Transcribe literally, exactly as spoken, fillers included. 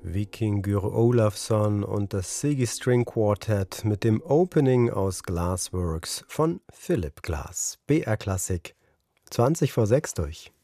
Víkingur Ólafsson und das Ziggy String Quartet mit dem Opening aus Glassworks von Philip Glass. B R Klassik, zwanzig vor sechs durch.